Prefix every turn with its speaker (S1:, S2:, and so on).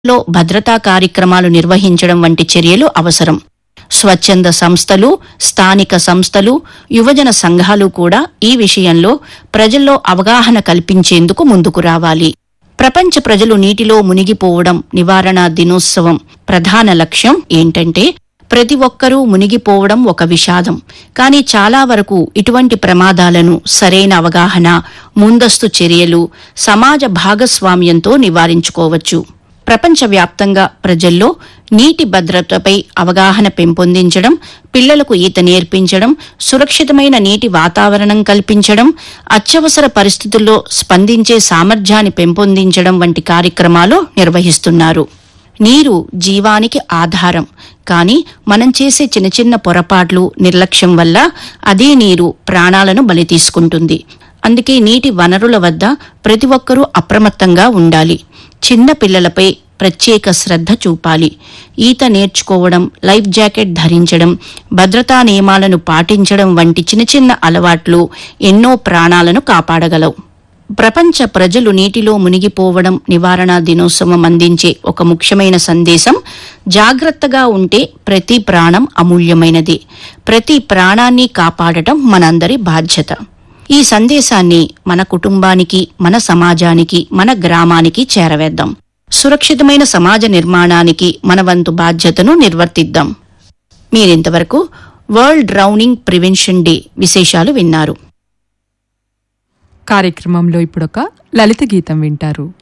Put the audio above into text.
S1: లో భద్రతా కార్యక్రమాలు నిర్వహించడం వంటి చర్యలు అవసరం. స్వచ్ఛంద సంస్థలు, స్థానిక సంస్థలు, యువజన సంఘాలు కూడా ఈ విషయంలో ప్రజల్లో అవగాహన కల్పించేందుకు ముందుకు రావాలి. ప్రపంచ ప్రజలు నీటిలో మునిగిపోవడం నివారణా దినోత్సవం ప్రధాన లక్ష్యం ఏంటంటే, ప్రతి ఒక్కరూ మునిగిపోవడం ఒక విషాదం, కానీ చాలా వరకు ఇటువంటి ప్రమాదాలను సరైన అవగాహన, ముందస్తు చర్యలు, సమాజ భాగస్వామ్యంతో నివారించుకోవచ్చు. ప్రపంచవ్యాప్తంగా ప్రజల్లో నీటి భద్రతపై అవగాహన పెంపొందించడం, పిల్లలకు ఈత నేర్పించడం, సురక్షితమైన నీటి వాతావరణం కల్పించడం, అత్యవసర పరిస్థితుల్లో స్పందించే సామర్థ్యాన్ని పెంపొందించడం వంటి కార్యక్రమాలు నిర్వహిస్తున్నారు. నీరు జీవానికి ఆధారం, కానీ మనం చేసే చిన్న చిన్న పొరపాట్లు, నిర్లక్ష్యం వల్ల అదే నీరు ప్రాణాలను బలి తీసుకుంటుంది. అందుకే నీటి వనరుల వద్ద ప్రతి ఒక్కరూ అప్రమత్తంగా ఉండాలి. చిన్న పిల్లలపై ప్రత్యేక శ్రద్ధ చూపాలి. ఈత నేర్చుకోవడం, లైఫ్ జాకెట్ ధరించడం, భద్రతా నియమాలను పాటించడం వంటి చిన్న చిన్న అలవాట్లు ఎన్నో ప్రాణాలను కాపాడగలవు. ప్రపంచ ప్రజలు నీటిలో మునిగిపోవడం నివారణా దినోత్సవం అందించే ఒక ముఖ్యమైన సందేశం, జాగ్రత్తగా ఉంటే ప్రతి ప్రాణం అమూల్యమైనది. ప్రతి ప్రాణాన్ని కాపాడటం మనందరి బాధ్యత. ఈ సందేశాన్ని మన కుటుంబానికి, మన సమాజానికి, మన గ్రామానికి చేరవేద్దాం. సురక్షితమైన సమాజ నిర్మాణానికి మన వంతు బాధ్యతను నిర్వర్తిద్దాం. మీరింతవరకు వరల్డ్ డ్రౌనింగ్ ప్రివెన్షన్ డే విశేషాలు విన్నారు.
S2: కార్యక్రమంలో ఇప్పుడొక లలిత గీతం వింటారు.